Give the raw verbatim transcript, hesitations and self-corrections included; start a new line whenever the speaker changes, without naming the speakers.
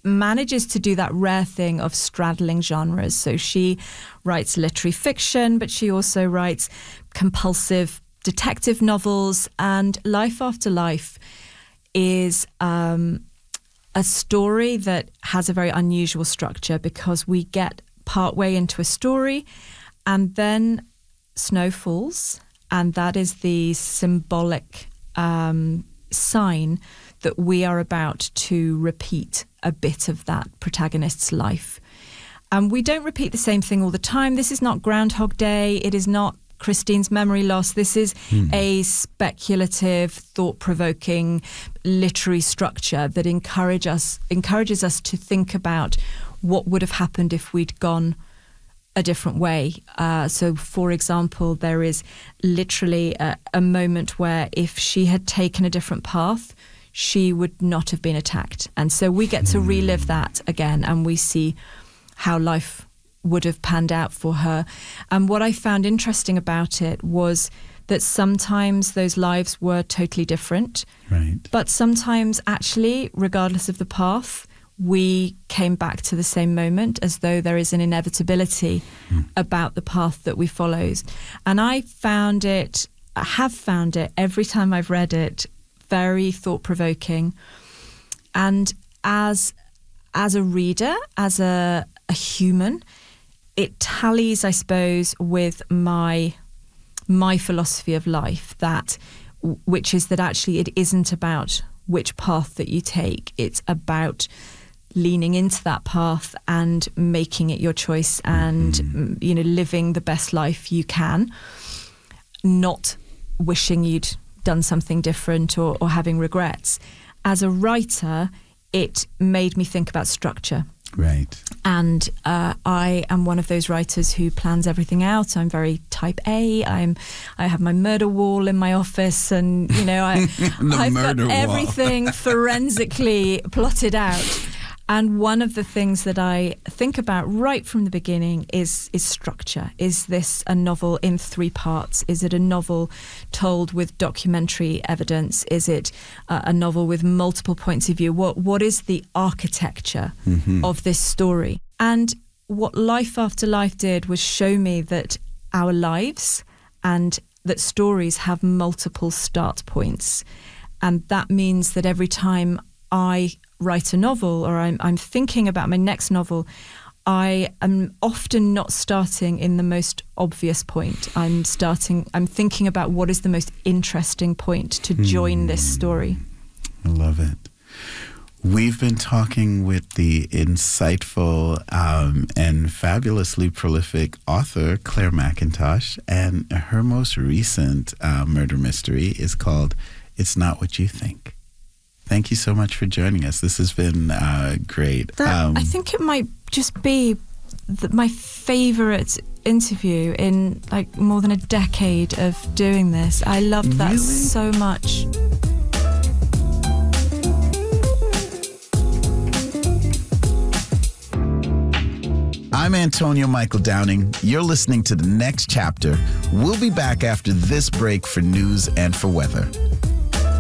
manages to do that rare thing of straddling genres. So she writes literary fiction, but she also writes compulsive detective novels. And Life After Life is um, a story that has a very unusual structure, because we get partway into a story and then snow falls, and that is the symbolic um, sign that we are about to repeat a bit of that protagonist's life. And we don't repeat the same thing all the time. This is not Groundhog Day. It is not Christine's memory loss. This is hmm. a speculative, thought-provoking literary structure that encourage us, encourages us to think about what would have happened if we'd gone a different way. Uh, so, for example, there is literally a, a moment where if she had taken a different path, she would not have been attacked. And so we get to relive that again, and we see how life would have panned out for her. And what I found interesting about it was that sometimes those lives were totally different.
Right.
But sometimes, actually, regardless of the path, we came back to the same moment, as though there is an inevitability mm. about the path that we followed. And I found it, I have found it every time I've read it, very thought-provoking. And as as a reader, as a, a human, it tallies, I suppose, with my my philosophy of life, that which is that actually it isn't about which path that you take. It's about leaning into that path and making it your choice, and mm-hmm. you know, living the best life you can, not wishing you'd done something different or, or having regrets. As a writer, it made me think about structure.
Right.
And uh, I am one of those writers who plans everything out. I'm very type A. I'm I have my murder wall in my office, and you know I I've got everything forensically plotted out. And one of the things that I think about right from the beginning is is structure. Is this a novel in three parts? Is it a novel told with documentary evidence? Is it uh, a novel with multiple points of view? What What is the architecture mm-hmm. of this story? And what Life After Life did was show me that our lives and that stories have multiple start points. And that means that every time I write a novel, or I'm, I'm thinking about my next novel, I am often not starting in the most obvious point. I'm starting, I'm thinking about what is the most interesting point to join mm. this story.
I love it. We've been talking with the insightful um, and fabulously prolific author, Claire Mackintosh, and her most recent uh, murder mystery is called It's Not What You Think. Thank you so much for joining us. This has been uh, great.
That, um, I think it might just be the, my favourite interview in like more than a decade of doing this. I loved that
really?
so much.
I'm Antonio Michael Downing. You're listening to The Next Chapter. We'll be back after this break for news and for weather.